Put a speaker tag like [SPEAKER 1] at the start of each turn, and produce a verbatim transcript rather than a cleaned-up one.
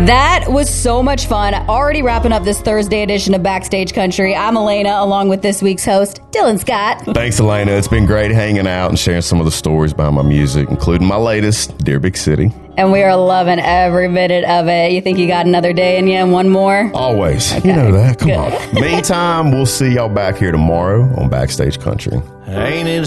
[SPEAKER 1] That was so much fun. Already wrapping up this Thursday edition of Backstage Country. I'm Elena, along with this week's host, Dylan Scott.
[SPEAKER 2] Thanks, Elena. It's been great hanging out and sharing some of the stories behind my music, including my latest, Dear Big City.
[SPEAKER 1] And we are loving every minute of it. You think you got another day in you and one more?
[SPEAKER 2] Always.
[SPEAKER 1] Okay.
[SPEAKER 2] You know that. Come
[SPEAKER 1] Good.
[SPEAKER 2] on. Meantime, we'll see y'all back here tomorrow on Backstage Country.
[SPEAKER 3] Ain't it